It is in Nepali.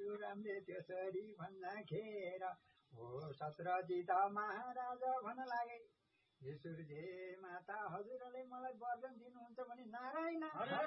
परशुरामले त्यसरी भन्दाखेरि हो सत्रजित महाराज भन्न लागे सूर्य माता हजुरले मलाई वरदान दिनुहुन्छ भने नारायण